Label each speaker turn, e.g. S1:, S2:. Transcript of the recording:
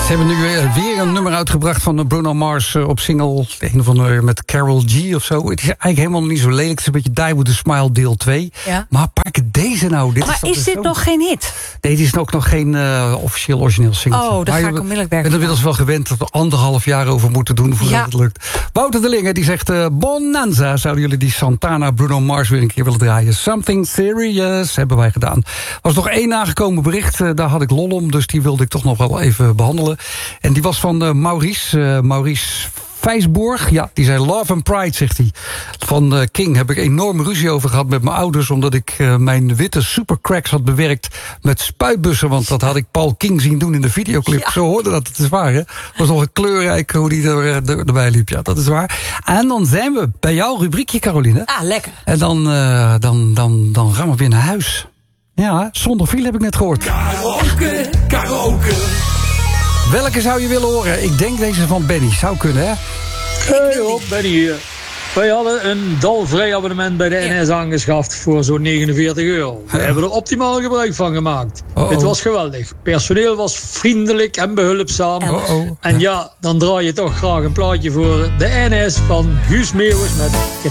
S1: Ze hebben nu weer een nummer uitgebracht van Bruno Mars op single. Een of andere met Karol G of zo. Het is eigenlijk helemaal niet zo lelijk. Het is een beetje Die With A Smile deel 2.
S2: Ja.
S1: Maar pak deze nou.
S2: Maar is dit nog geen hit?
S1: Nee, dit is ook nog geen officieel origineel single.
S2: Oh, daar ga ik onmiddellijk werken.
S1: Ik ben inmiddels wel gewend dat we 1,5 jaar over moeten doen voordat het lukt. Wouter de Linge die zegt: Bonanza, zouden jullie die Santana Bruno Mars weer een keer willen draaien? Something Serious hebben wij gedaan. Er was nog één aangekomen bericht, daar had ik lol om, dus die wilde ik toch nog wel even behandelen. En die was van Maurice. Maurice Vijsborg, ja, die zei Love and Pride, zegt hij. Van King heb ik enorm ruzie over gehad met mijn ouders, omdat ik mijn witte supercracks had bewerkt met spuitbussen, want dat had ik Paul King zien doen in de videoclip. Ja. Zo hoorde dat, het is waar, hè? Het was nog een kleurrijk hoe die erbij liep, ja, dat is waar. En dan zijn we bij jouw rubriekje, Caroline.
S2: Ah, lekker.
S1: En dan gaan we weer naar huis. Ja, zonder file heb ik net gehoord. Karaoke. Welke zou je willen horen? Ik denk deze van Benny. Zou kunnen, hè?
S3: Hey joh, Benny hier. Wij hadden een dalvrij abonnement bij de NS aangeschaft voor zo'n €49. We hebben er optimaal gebruik van gemaakt. Het was geweldig. Personeel was vriendelijk en behulpzaam. En ja, dan draai je toch graag een plaatje voor de NS van Guus Meeuwis met